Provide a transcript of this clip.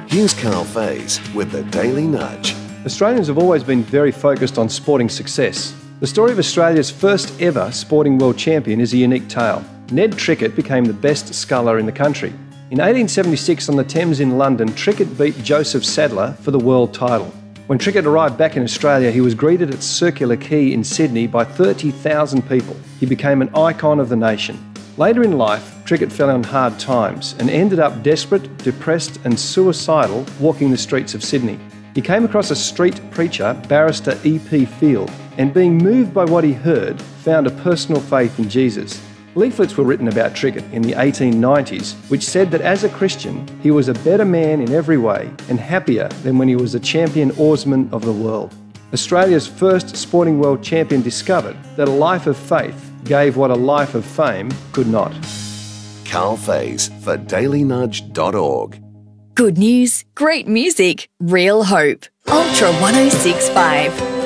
Here's Carl Faze with the Daily Nudge. Australians have always been very focused on sporting success. The story of Australia's first ever sporting world champion is a unique tale. Ned Trickett became the best sculler in the country. In 1876 on the Thames in London, Trickett beat Joseph Sadler for the world title. When Trickett arrived back in Australia, he was greeted at Circular Quay in Sydney by 30,000 people. He became an icon of the nation. Later in life, Trickett fell on hard times and ended up desperate, depressed and suicidal walking the streets of Sydney. He came across a street preacher, barrister E.P. Field, and being moved by what he heard, found a personal faith in Jesus. Leaflets were written about Trickett in the 1890s, which said that as a Christian, he was a better man in every way and happier than when he was a champion oarsman of the world. Australia's first sporting world champion discovered that a life of faith gave what a life of fame could not. Carl Faze for dailynudge.org. Good news, great music, real hope. Ultra 1065.